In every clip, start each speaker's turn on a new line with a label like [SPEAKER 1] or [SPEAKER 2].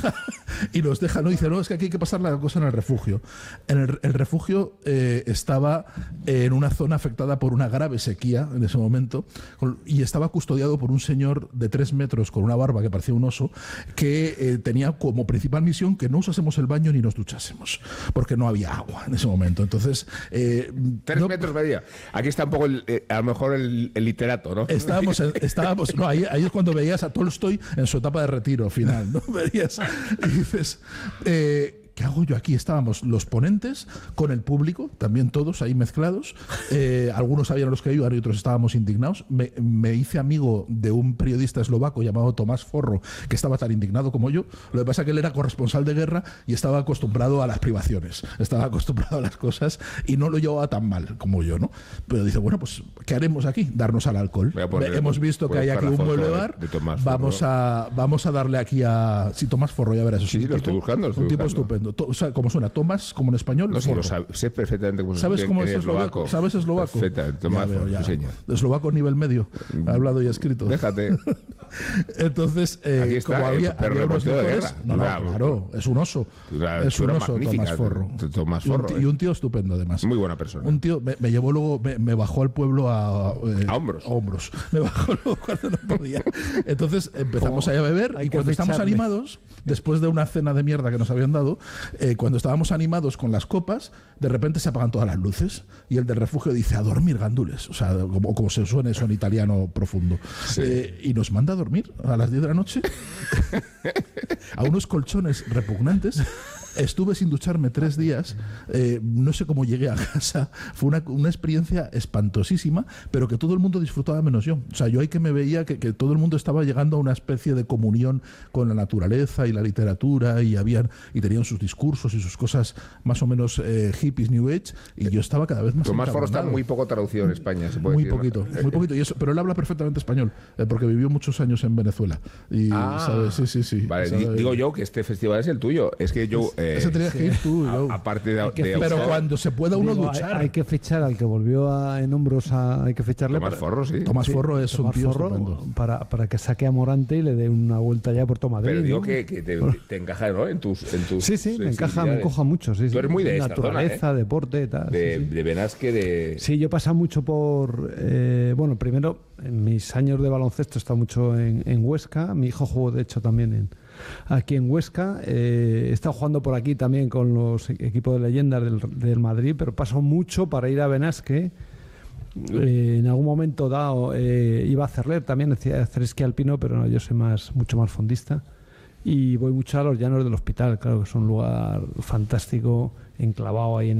[SPEAKER 1] ¿no? Dice, no, es que aquí hay que pasar la cosa en el refugio. El refugio estaba en una zona afectada por una grave sequía en ese momento y estaba custodiado por un señor de 3 metros con una barba que parecía un oso que tenía como principal misión que no usásemos el baño ni nos duchásemos porque no había agua en ese momento. Entonces
[SPEAKER 2] 3 metros medía. Aquí está un poco a lo mejor el literato, ¿no?
[SPEAKER 1] Estábamos no, ahí es cuando veías a Tolstoy en su etapa de retiro final, ¿no? Verías y dices, ¿qué hago yo aquí? Estábamos los ponentes con el público, también todos ahí mezclados. Algunos sabían los que iban y otros estábamos indignados. Me hice amigo de un periodista eslovaco llamado Tomás Forro, que estaba tan indignado como yo. Lo que pasa es que él era corresponsal de guerra y estaba acostumbrado a las privaciones, estaba acostumbrado a las cosas y no lo llevaba tan mal como yo, ¿no? Pero dice, bueno, pues, ¿qué haremos aquí? Darnos al alcohol. Hemos visto que hay aquí un mueble bar. Vamos a darle aquí a... Sí, Tomás Forro, ya verás.
[SPEAKER 2] Sí, lo estoy buscando.
[SPEAKER 1] Un tipo estupendo. O sea, ¿cómo suena? Tomás, como en español.
[SPEAKER 2] No, sí, sé perfectamente cómo
[SPEAKER 1] ¿Sabes cómo es eslovaco? ¿Sabes eslovaco?
[SPEAKER 2] Perfectamente, Tomás, sí, señor.
[SPEAKER 1] Eslovaco nivel medio, hablado y escrito.
[SPEAKER 2] Déjate.
[SPEAKER 1] Entonces,
[SPEAKER 2] aquí está,
[SPEAKER 1] como había unos mejores, claro, es un oso. Es un oso, Tomás Forro. Y un tío estupendo, además.
[SPEAKER 2] Muy buena persona.
[SPEAKER 1] Un tío me llevó luego, me bajó al pueblo a
[SPEAKER 2] hombros.
[SPEAKER 1] Me bajó luego cuando no podía. Entonces empezamos a beber y cuando estamos animados, después de una cena de mierda que nos habían dado, cuando estábamos animados con las copas, de repente se apagan todas las luces y el del refugio dice, a dormir, gandules, o sea, como se suene eso en italiano profundo. Sí. Y nos manda a dormir a las 10 de la noche a unos colchones repugnantes. Estuve sin ducharme 3 días, no sé cómo llegué a casa, fue una experiencia espantosísima, pero que todo el mundo disfrutaba menos yo. O sea, yo ahí que me veía que todo el mundo estaba llegando a una especie de comunión con la naturaleza y la literatura y tenían sus discursos y sus cosas más o menos hippies, New Age, y yo estaba cada vez más
[SPEAKER 2] Tomás Forro está muy poco traducido en España, se puede
[SPEAKER 1] muy
[SPEAKER 2] decir,
[SPEAKER 1] poquito,
[SPEAKER 2] ¿no?
[SPEAKER 1] muy poquito, pero él habla perfectamente español, porque vivió muchos años en Venezuela. Y, ¿sabes? Sí.
[SPEAKER 2] Vale, digo yo que este festival es el tuyo, es que yo...
[SPEAKER 1] ese tenías que ir tú.
[SPEAKER 2] Aparte
[SPEAKER 1] pero cuando se pueda uno duchar.
[SPEAKER 3] Hay que fichar al que volvió en Hombros, hay que ficharle.
[SPEAKER 2] Tomás Forro, sí.
[SPEAKER 1] Tomás Forro es un tío estupendo.
[SPEAKER 3] Para que saque a Morante y le dé una vuelta ya por todo Madrid.
[SPEAKER 2] Pero digo, ¿no? que te encaja, ¿no? En tus
[SPEAKER 3] sí, me encaja mucho. Sí,
[SPEAKER 2] tú eres muy de
[SPEAKER 3] naturaleza,
[SPEAKER 2] esta zona,
[SPEAKER 3] deporte, tal.
[SPEAKER 2] De Benasque,
[SPEAKER 3] Sí, yo he pasado mucho por... bueno, primero, en mis años de baloncesto he estado mucho en Huesca. Mi hijo jugó, de hecho, también aquí en Huesca. He estado jugando por aquí también con los equipos de leyendas del Madrid, pero paso mucho para ir a Benasque. En algún momento dado iba a Cerler también, decía hacer esquí alpino, pero no, yo soy mucho más fondista. Y voy mucho a los llanos del Hospital, claro, que es un lugar fantástico, enclavado ahí en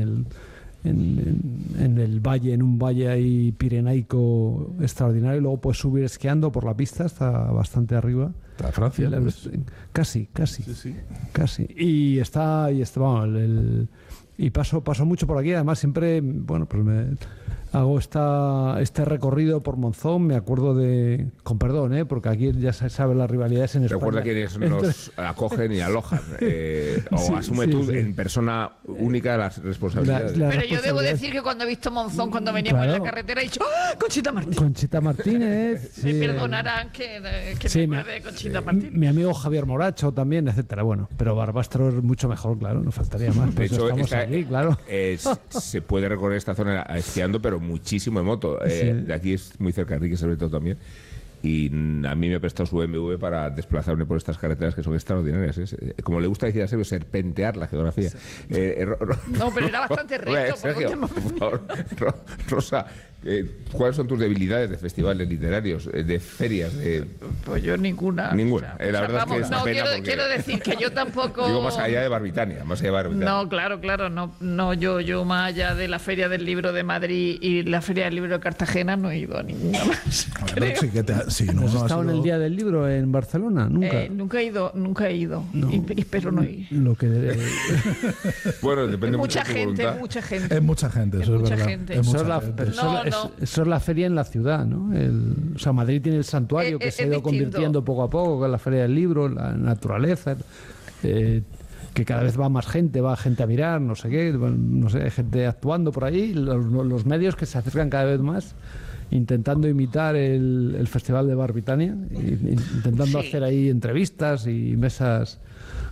[SPEAKER 3] el valle, en un valle ahí pirenaico extraordinario. Y luego puedes subir esquiando por la pista hasta bastante arriba.
[SPEAKER 1] ¿Está Francia?
[SPEAKER 3] Casi.
[SPEAKER 1] Sí.
[SPEAKER 3] Casi. Y vamos, y paso mucho por aquí. Además, siempre, bueno, pues hago este recorrido por Monzón. Me acuerdo con perdón, porque aquí ya se sabe las rivalidades en España.
[SPEAKER 2] Recuerda quiénes nos acogen y alojan. O asume tú en persona única las responsabilidades.
[SPEAKER 4] Pero yo debo decir que cuando he visto Monzón, cuando veníamos en la carretera, he dicho ¡oh, Conchita Martínez! Me perdonarán que me acuerde de Conchita Martínez.
[SPEAKER 3] Mi amigo Javier Moracho también, etcétera. Bueno, pero Barbastro es mucho mejor, claro, no faltaría más.
[SPEAKER 2] De hecho,
[SPEAKER 3] estamos aquí, claro.
[SPEAKER 2] Se puede recorrer esta zona esquiando, pero muchísimo en moto. De aquí es muy cerca, Enrique, sobre todo también. Y a mí me ha prestado su BMW para desplazarme por estas carreteras que son extraordinarias. Como le gusta decir a Sergio, serpentear la geografía.
[SPEAKER 4] No, pero era bastante recto.
[SPEAKER 2] Sergio, por favor. Rosa, ¿cuáles son tus debilidades de festivales literarios, de ferias?
[SPEAKER 4] Pues yo ninguna.
[SPEAKER 2] Ninguna. La verdad es que es una pena
[SPEAKER 4] quiero decir que yo tampoco...
[SPEAKER 2] Digo, más allá de Barbitania.
[SPEAKER 4] No, claro. No, yo más allá de la Feria del Libro de Madrid y la Feria del Libro de Cartagena no he ido a ninguna más.
[SPEAKER 3] ¿Has estado en el Día del Libro en Barcelona? Nunca.
[SPEAKER 4] Nunca he ido. No. Y espero no ir.
[SPEAKER 2] Bueno, depende mucho de tu voluntad.
[SPEAKER 1] Es mucha gente, eso es verdad.
[SPEAKER 3] Eso es la feria en la ciudad, ¿no? O sea, Madrid tiene el santuario que se ha ido convirtiendo poco a poco con la Feria del Libro, la naturaleza, que cada vez va gente a mirar, no sé qué, no sé, hay gente actuando por ahí, los medios que se acercan cada vez más, intentando imitar el Festival de Barbitania, intentando hacer ahí entrevistas y mesas